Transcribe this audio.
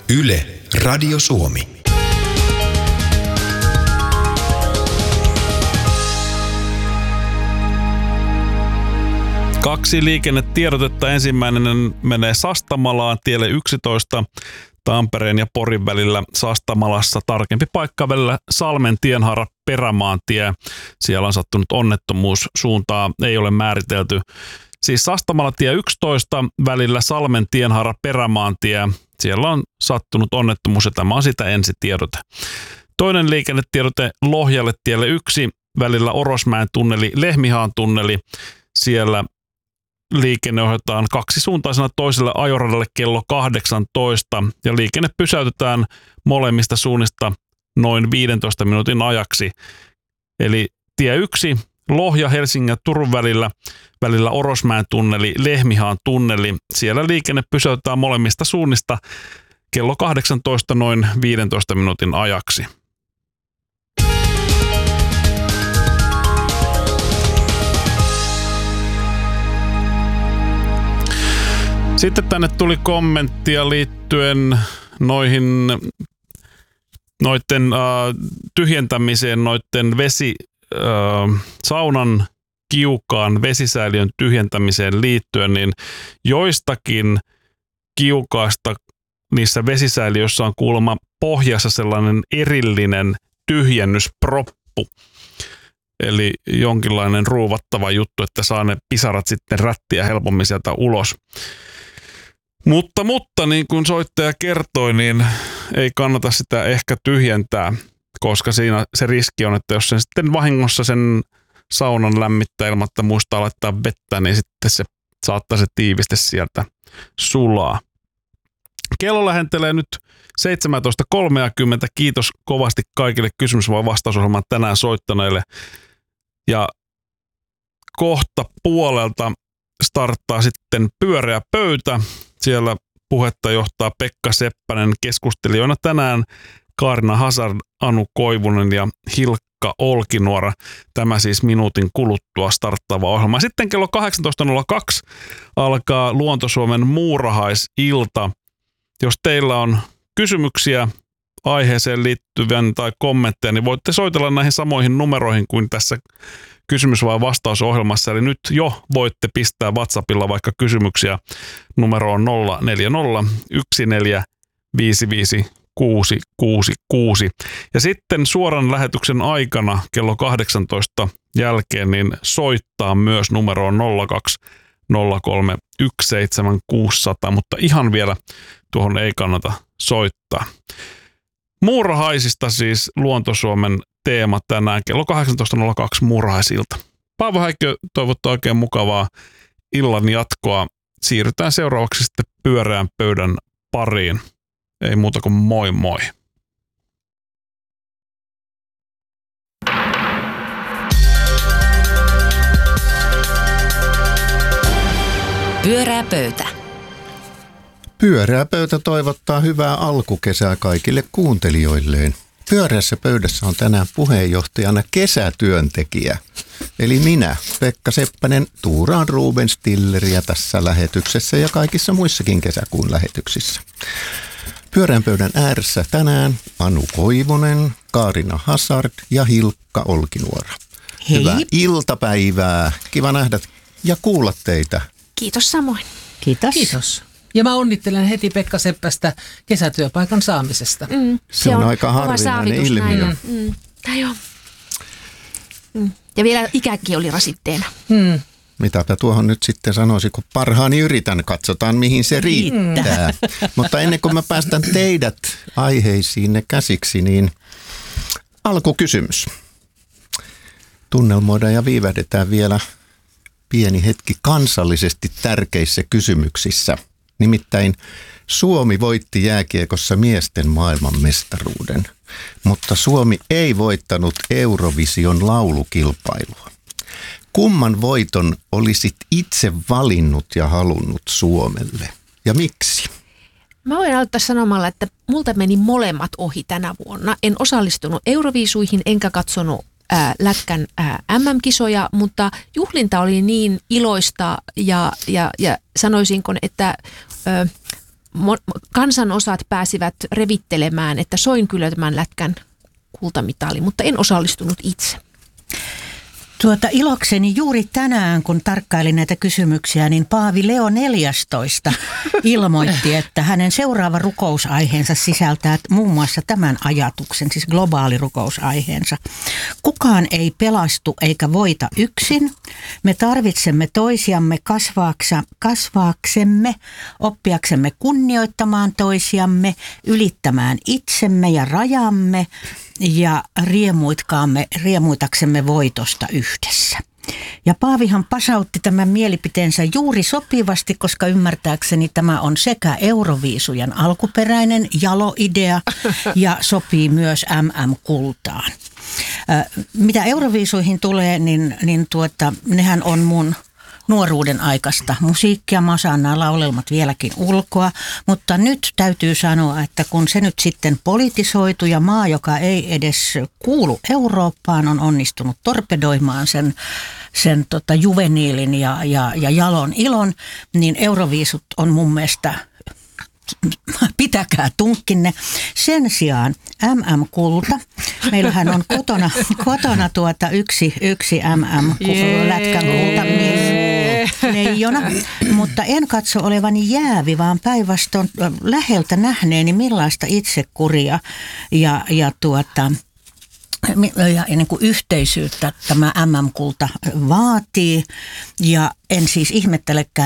Yle, Radio Suomi. Kaksi liikennetiedotetta. Ensimmäinen menee Sastamalaan tielle 11 Tampereen ja Porin välillä Sastamalassa. Tarkempi paikka välillä Salmen tienhaara Perämaantie. Siellä on sattunut onnettomuus. Suuntaa ei ole määritelty. Siis Sastamala tie 11 välillä Salmen tienhaara Perämaantie. Siellä on sattunut onnettomuus ja tämä on sitä ensitiedote. Toinen liikennetiedote Lohjalle tielle 1 välillä Orosmäen tunneli Lehmihaan tunneli. Siellä liikenne ohjataan kaksisuuntaisena toiselle ajoradalle kello 18 ja liikenne pysäytetään molemmista suunnista noin 15 minuutin ajaksi. Eli tie 1 Lohja Helsingin ja Turun välillä Orosmäen tunneli Lehmihaan tunneli. Siellä liikenne pysäytetään molemmista suunnista kello 18 noin 15 minuutin ajaksi. Sitten tänne tuli kommenttia liittyen noiden tyhjentämiseen, noiden saunan kiukaan vesisäiliön tyhjentämiseen liittyen, niin joistakin kiukaista niissä vesisäiliöissä on kuulemma pohjassa sellainen erillinen tyhjennysproppu. Eli jonkinlainen ruuvattava juttu, että saa ne pisarat sitten rättiä helpommin sieltä ulos. Mutta niin kuin soittaja kertoi, niin ei kannata sitä ehkä tyhjentää, koska siinä se riski on, että jos sen sitten vahingossa sen saunan lämmittää ilmatta muistaa laittaa vettä, niin sitten se saattaa se tiiviste sieltä sulaa. Kello lähentelee nyt 17.30. Kiitos kovasti kaikille kysymys- vai vastausohjelman tänään soittaneille. Ja kohta puolelta starttaa sitten pyöreä pöytä. Siellä puhetta johtaa Pekka Seppänen, keskustelijoina tänään Kaarina Hazard, Anu Koivunen ja Hilkka Olkinuora. Tämä siis minuutin kuluttua starttaava ohjelma. Sitten kello 18.02 alkaa Luontosuomen muurahaisilta. Jos teillä on kysymyksiä aiheeseen liittyvän tai kommentteja, niin voitte soitella näihin samoihin numeroihin kuin tässä kysymys- vai vastausohjelmassa. Eli nyt jo voitte pistää WhatsAppilla vaikka kysymyksiä numeroon 040 Ja sitten suoran lähetyksen aikana kello 18 jälkeen niin soittaa myös numeroon 0203 17600, mutta ihan vielä tuohon ei kannata soittaa. Muurahaisista siis Luontosuomen teema tänään kello 18.02 muurahaisilta. Paavo Häikkö toivottaa oikein mukavaa illan jatkoa. Siirrytään seuraavaksi sitten pyöreän pöydän pariin. Ei muuta kuin moi moi. Pyöreä pöytä. Pyöreä pöytä toivottaa hyvää alkukesää kaikille kuuntelijoilleen. Pyöreässä pöydässä on tänään puheenjohtajana kesätyöntekijä. Eli minä, Pekka Seppänen, tuuraan Ruben Stilleriä tässä lähetyksessä ja kaikissa muissakin kesäkuun lähetyksissä. Pyöreän pöydän ääressä tänään Anu Koivunen, Kaarina Hazard ja Hilkka Olkinuora. Hei. Hyvää iltapäivää. Kiva nähdä ja kuulla teitä. Kiitos samoin. Kiitos. Kiitos. Ja mä onnittelen heti Pekka Seppästä kesätyöpaikan saamisesta. Se on aika harvinainen ilmiö. Joo. Ja vielä ikäkin oli rasitteena. Mitäpä tuohon nyt sitten sanoisin, kun parhaani yritän, katsotaan mihin se riittää. Mutta ennen kuin mä päästän teidät aiheisiin käsiksi, niin alkukysymys. Tunnelmoidaan ja viivähdetään vielä pieni hetki kansallisesti tärkeissä kysymyksissä. Nimittäin Suomi voitti jääkiekossa miesten maailmanmestaruuden, mutta Suomi ei voittanut Eurovision laulukilpailua. Kumman voiton olisit itse valinnut ja halunnut Suomelle? Ja miksi? Mä voin aloittaa sanomalla, että multa meni molemmat ohi tänä vuonna. En osallistunut Euroviisuihin enkä katsonut lätkän MM-kisoja, mutta juhlinta oli niin iloista ja sanoisinko, että kansanosat pääsivät revittelemään, että soin kyllä tämän lätkän kultamitali, mutta en osallistunut itse. Ilokseni juuri tänään, kun tarkkailin näitä kysymyksiä, niin Paavi Leo 14 ilmoitti, että hänen seuraava rukousaiheensa sisältää muun muassa tämän ajatuksen, siis globaali rukousaiheensa. Kukaan ei pelastu eikä voita yksin. Me tarvitsemme toisiamme kasvaaksemme, oppiaksemme kunnioittamaan toisiamme, ylittämään itsemme ja rajamme ja riemuitaksemme voitosta yhdessä. Ja Paavihan pasautti tämän mielipiteensä juuri sopivasti, koska ymmärtääkseni tämä on sekä Euroviisujen alkuperäinen jalo-idea ja sopii myös MM-kultaan. Mitä Euroviisuihin tulee, niin nehän on mun nuoruuden aikaista musiikkia. Mä osaan nämä laulelmat vieläkin ulkoa, mutta nyt täytyy sanoa, että kun se nyt sitten politisoitu ja maa, joka ei edes kuulu Eurooppaan, on onnistunut torpedoimaan sen juveniilin ja jalon ilon, niin Euroviisut on mun mielestä, pitäkää tunkkinne. Sen sijaan MM-kulta. Meillähän on kotona yksi MM-lätkän leijona, mutta en katso olevani jäävi, vaan päinvastoin läheltä nähneeni millaista itsekuria ja niin kuin yhteisyyttä tämä MM-kulta vaatii. Ja en siis ihmettelekään,